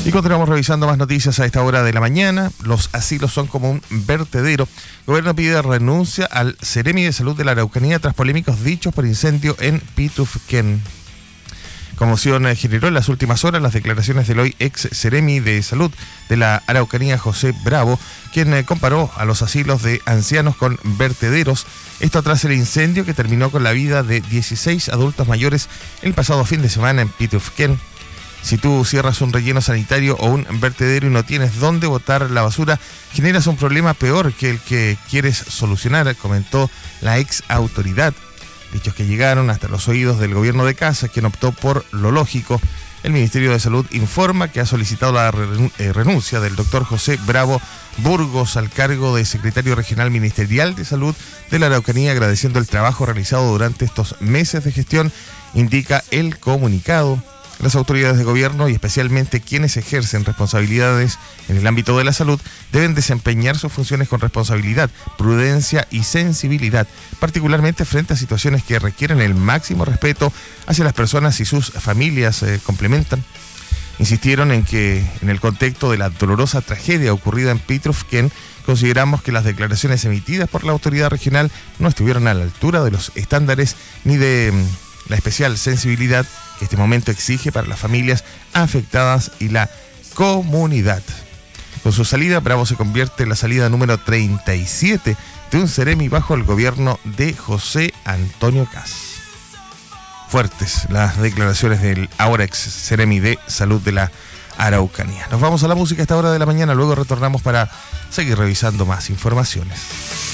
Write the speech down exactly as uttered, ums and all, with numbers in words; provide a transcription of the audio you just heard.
Y continuamos revisando más noticias a esta hora de la mañana. Los asilos son como un vertedero. El gobierno pide renuncia al Seremi de Salud de la Araucanía tras polémicos dichos por incendio en Pitufquén. Conmoción generó en las últimas horas las declaraciones del hoy ex Seremi de Salud de la Araucanía, José Bravo, quien comparó a los asilos de ancianos con vertederos. Esto tras el incendio que terminó con la vida de dieciséis adultos mayores el pasado fin de semana en Pitufquén. Si tú cierras un relleno sanitario o un vertedero y no tienes dónde botar la basura, generas un problema peor que el que quieres solucionar, comentó la ex autoridad. Dichos que llegaron hasta los oídos del gobierno de Casa, quien optó por lo lógico. El Ministerio de Salud informa que ha solicitado la renuncia del doctor José Bravo Burgos al cargo de secretario regional ministerial de Salud de la Araucanía, agradeciendo el trabajo realizado durante estos meses de gestión, indica el comunicado. Las autoridades de gobierno y especialmente quienes ejercen responsabilidades en el ámbito de la salud deben desempeñar sus funciones con responsabilidad, prudencia y sensibilidad, particularmente frente a situaciones que requieren el máximo respeto hacia las personas y sus familias, eh, complementan. Insistieron en que en el contexto de la dolorosa tragedia ocurrida en Pitufquén, consideramos que las declaraciones emitidas por la autoridad regional no estuvieron a la altura de los estándares ni de mm, la especial sensibilidad que este momento exige para las familias afectadas y la comunidad. Con su salida, Bravo se convierte en la salida número treinta y siete de un Seremi bajo el gobierno de José Antonio Kast. Fuertes las declaraciones del ahora ex Seremi de Salud de la Araucanía. Nos vamos a la música a esta hora de la mañana, luego retornamos para seguir revisando más informaciones.